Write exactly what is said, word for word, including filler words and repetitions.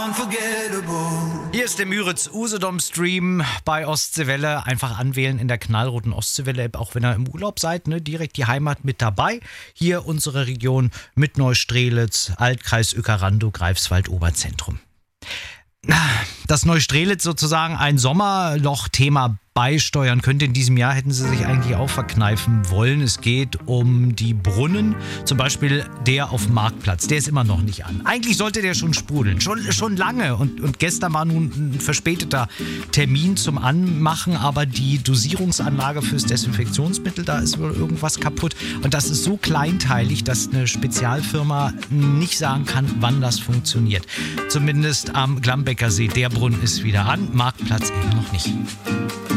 Hier ist der Müritz-Usedom-Stream bei Ostseewelle. Einfach anwählen in der knallroten Ostseewelle-App, auch wenn ihr im Urlaub seid, ne? Direkt die Heimat mit dabei. Hier unsere Region mit Neustrelitz, Altkreis Uecker-Randow, Greifswald, Oberzentrum. Dass Neustrelitz sozusagen ein Sommerloch-Thema beisteuern könnte in diesem Jahr, hätten sie sich eigentlich auch verkneifen wollen. Es geht um die Brunnen, zum Beispiel der auf dem Marktplatz. Der ist immer noch nicht an. Eigentlich sollte der schon sprudeln, schon, schon lange. Und, und gestern war nun ein verspäteter Termin zum Anmachen, aber die Dosierungsanlage fürs Desinfektionsmittel, da ist wohl irgendwas kaputt. Und das ist so kleinteilig, dass eine Spezialfirma nicht sagen kann, wann das funktioniert. Zumindest am Glambecker See, der Brunnen ist wieder an, Marktplatz eben noch nicht.